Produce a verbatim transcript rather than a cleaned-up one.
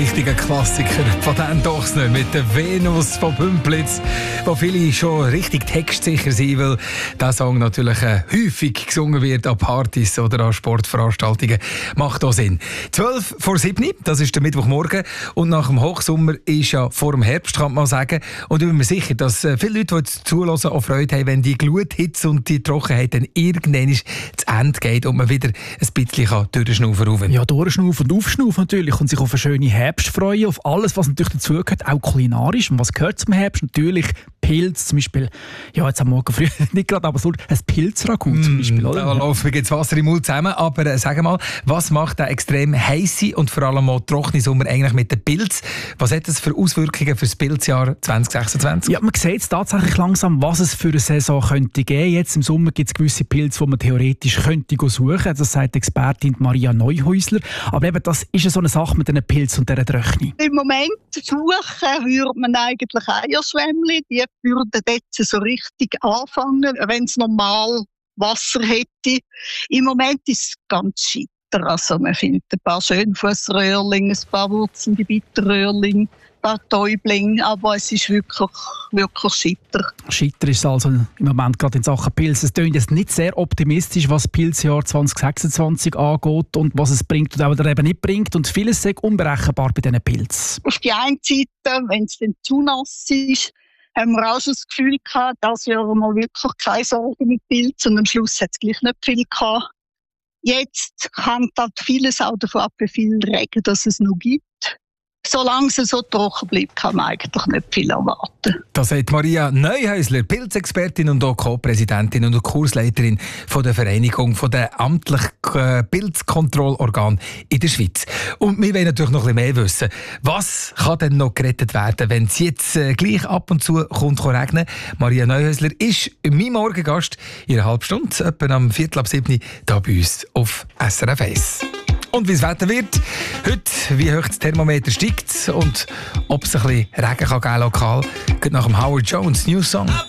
richtiger Klassiker von Dan Dochsner mit der Venus von Bümplitz, wo viele schon richtig textsicher sind, weil dieser Song natürlich äh, häufig gesungen wird an Partys oder an Sportveranstaltungen. Macht auch Sinn. zwölf vor sieben, das ist der Mittwochmorgen und nach dem Hochsommer ist ja vor dem Herbst, kann man sagen. Und ich bin mir sicher, dass äh, viele Leute, die jetzt zuhören, auch Freude haben, wenn die Gluthitze und die Trockenheit dann irgendwann zu Ende geht und man wieder ein bisschen durchschnaufen kann. Ja, durchschnaufen und aufschnaufen natürlich und sich auf eine schöne Herbst freuen, auf alles, was natürlich dazugehört, auch kulinarisch. Und was gehört zum Herbst? Natürlich Pilz, zum Beispiel, ja, jetzt am Morgen früh, nicht gerade, aber so ein Pilzragout mm, zum Beispiel, oder? Da läuft mir jetzt Wasser im Mund zusammen, aber äh, sag mal, was macht der extrem heisse und vor allem auch trockene Sommer eigentlich mit den Pilz? Was hat das für Auswirkungen für das Pilzjahr zwanzig sechsundzwanzig? Ja, man sieht jetzt tatsächlich langsam, was es für eine Saison könnte geben. Jetzt im Sommer gibt es gewisse Pilze, die man theoretisch könnte suchen. Das sagt die Expertin Maria Neuhäusler. Aber eben, das ist ja so eine Sache mit diesen Pilzen und dieser Tröchne. Im Moment suchen würde man eigentlich Eierschwämmchen. Die würden jetzt so richtig anfangen, wenn es normal Wasser hätte. Im Moment ist es ganz schitter. Also man findet ein paar Schönfussröhrlinge, ein paar wurzelnde Bitterröhrlinge, ein paar Täublinge, aber es ist wirklich, wirklich schitter. Schitter ist also im Moment gerade in Sachen Pilz. Es klingt jetzt nicht sehr optimistisch, was das Pilzjahr zwanzig sechsundzwanzig angeht und was es bringt und auch eben nicht bringt. Und vieles ist unberechenbar bei diesen Pilzen. Auf die einen Seite, wenn es dann zu nass ist, haben wir auch schon das Gefühl gehabt, dass wir mal wirklich keine Sorgen mit Pilz und am Schluss hat es gleich nicht viel gehabt. Jetzt hängt halt vieles auch davon ab, wie viel Regen das es noch gibt. Solange es so trocken bleibt, kann man eigentlich nicht viel erwarten. Das sagt Maria Neuhäusler, Pilzexpertin und auch Co-Präsidentin und Kursleiterin von der Vereinigung der amtlichen Pilzkontrollorgane in der Schweiz. Und wir wollen natürlich noch ein bisschen mehr wissen. Was kann denn noch gerettet werden, wenn es jetzt äh, gleich ab und zu kommt regnen? Maria Neuhäusler ist mein Morgengast in einer halben Stunde, etwa am Viertel ab sieben, hier bei uns auf S R F eins. Und wie das Wetter wird, heute, wie hoch das Thermometer steigt und ob es ein bisschen Regen kann geben lokal, geht nach dem Howard Jones New Song.